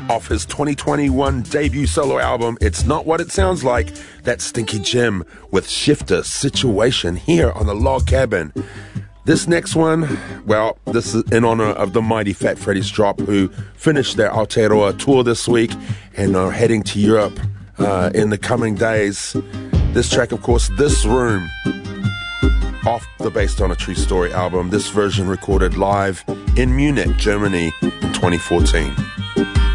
off his 2021 debut solo album, It's Not What It Sounds Like. That's Stinky Jim with Shifter Situation here on the Log Cabin. This next one, well, this is in honor of the mighty Fat Freddy's Drop, who finished their Aotearoa tour this week and are heading to Europe in the coming days. This track, of course, This Room, off the Based on a True Story album. This version recorded live in Munich, Germany in 2014.